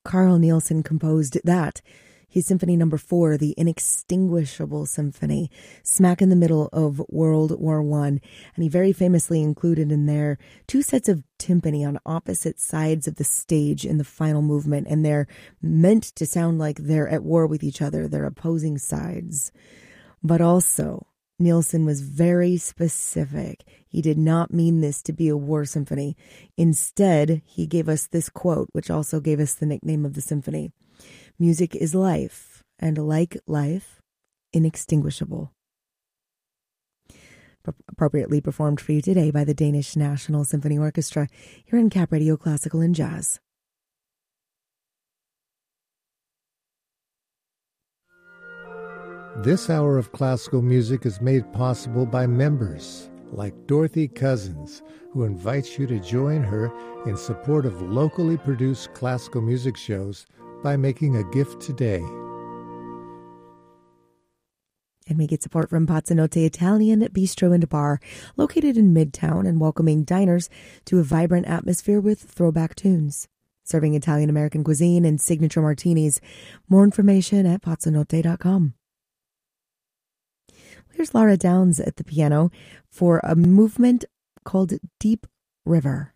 Carl Nielsen composed that. His Symphony Number 4, the Inextinguishable Symphony, smack in the middle of World War I. And he very famously included in there two sets of timpani on opposite sides of the stage in the final movement. And they're meant to sound like they're at war with each other. They're opposing sides. But also, Nielsen was very specific. He did not mean this to be a war symphony. Instead, he gave us this quote, which also gave us the nickname of the symphony. Music is life, and like life, inextinguishable. Appropriately performed for you today by the Danish National Symphony Orchestra here in Cap Radio Classical and Jazz. This hour of classical music is made possible by members like Dorothy Cousins, who invites you to join her in support of locally produced classical music shows by making a gift today. And we get support from Pazzanotte Italian Bistro and Bar, located in Midtown and welcoming diners to a vibrant atmosphere with throwback tunes. Serving Italian-American cuisine and signature martinis. More information at pazzanotte.com. Here's Laura Downs at the piano for a movement called Deep River.